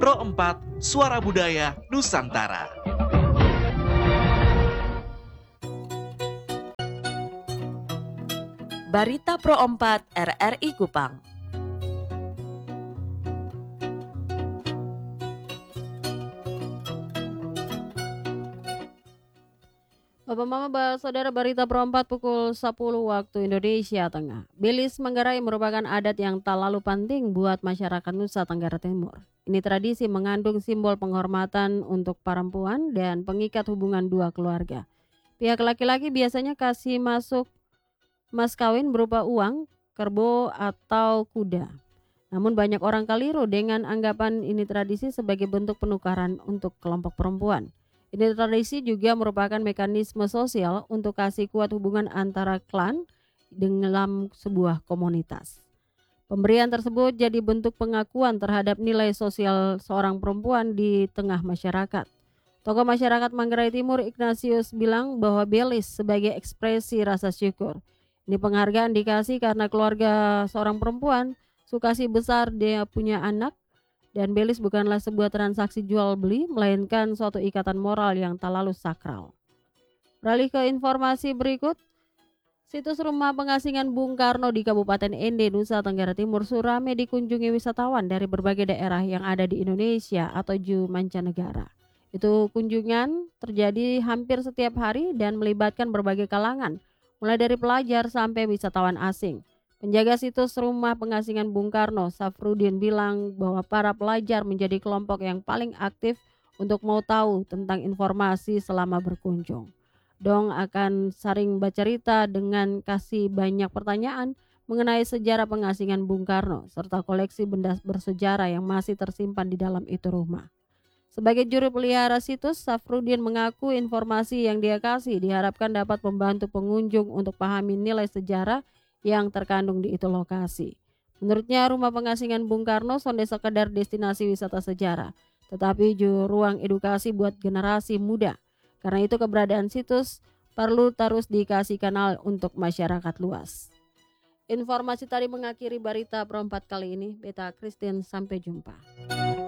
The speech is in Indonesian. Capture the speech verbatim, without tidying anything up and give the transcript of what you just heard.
Pro empat, Suara Budaya Nusantara. Barita Pro empat R R I Kupang. Bapak Mama, Saudara, Barita Pro empat pukul sepuluh waktu Indonesia Tengah. Bilis Manggarai merupakan adat yang tak lalu penting buat masyarakat Nusa Tenggara Timur. Ini tradisi mengandung simbol penghormatan untuk perempuan dan pengikat hubungan dua keluarga. Pihak laki-laki biasanya kasih masuk mas kawin berupa uang, kerbau, atau kuda. Namun banyak orang keliru dengan anggapan ini tradisi sebagai bentuk penukaran untuk kelompok perempuan. Ini tradisi juga merupakan mekanisme sosial untuk kasih kuat hubungan antara klan dalam sebuah komunitas. Pemberian tersebut jadi bentuk pengakuan terhadap nilai sosial seorang perempuan di tengah masyarakat. Tokoh masyarakat Manggarai Timur Ignatius bilang bahwa belis sebagai ekspresi rasa syukur. Ini penghargaan dikasih karena keluarga seorang perempuan sukasi besar dia punya anak, dan belis bukanlah sebuah transaksi jual beli melainkan suatu ikatan moral yang tak lalu sakral. Beralih ke informasi berikut, situs rumah pengasingan Bung Karno di Kabupaten Ende, Nusa Tenggara Timur surame dikunjungi wisatawan dari berbagai daerah yang ada di Indonesia atau ju mancanegara. Itu kunjungan terjadi hampir setiap hari dan melibatkan berbagai kalangan, mulai dari pelajar sampai wisatawan asing. Penjaga situs rumah pengasingan Bung Karno, Safrudin, bilang bahwa para pelajar menjadi kelompok yang paling aktif untuk mau tahu tentang informasi selama berkunjung. Dong akan sering bercerita dengan kasih banyak pertanyaan mengenai sejarah pengasingan Bung Karno serta koleksi benda bersejarah yang masih tersimpan di dalam itu rumah. Sebagai juru pelihara situs, Safrudin mengaku informasi yang dia kasih diharapkan dapat membantu pengunjung untuk pahami nilai sejarah yang terkandung di itu lokasi. Menurutnya, rumah pengasingan Bung Karno sonde sekedar destinasi wisata sejarah, tetapi juga ruang edukasi buat generasi muda. Karena itu keberadaan situs perlu terus dikasih kanal untuk masyarakat luas. Informasi tadi mengakhiri Barita Pro empat kali ini. Beta Christine, sampai jumpa.